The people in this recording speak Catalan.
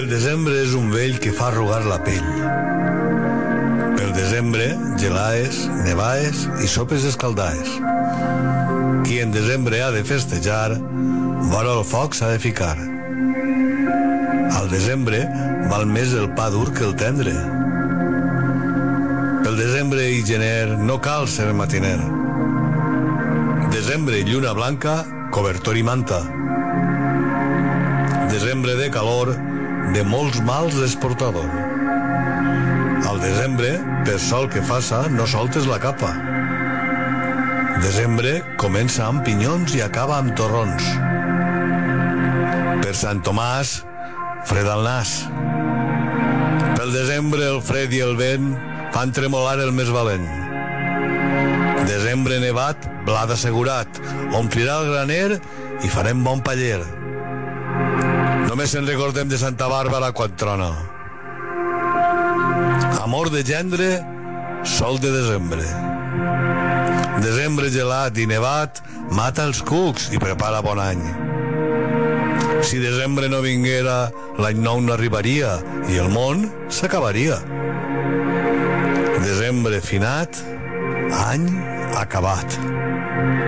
desembre és un vell que fa arrugar la pell. Pel desembre, gelades, nevades i sopes escaldades. Qui en desembre ha de festejar, vora el foc s'ha de ficar. Al desembre val més el pa dur que el tendre. Pel desembre i gener no cal ser matiner. Desembre i lluna blanca, cobertor i manta. Desembre de calor, de molts mals desportador. Al desembre, per sol que faça, no soltes la capa. Desembre comença amb pinyons i acaba amb torrons. Per Sant Tomàs, fred al nas. Pel desembre el fred i el vent fan tremolar el més valent. Desembre nevat, blat assegurat, omplirà el graner i farem bon paller. Només en recordem de Santa Bàrbara quan trona. Amor de gendre, sol de desembre. Desembre gelat i nevat mata els cucs i prepara bon any. Si desembre no vinguera, l'any nou no arribaria i el món s'acabaria. Desembre finat, any acabat.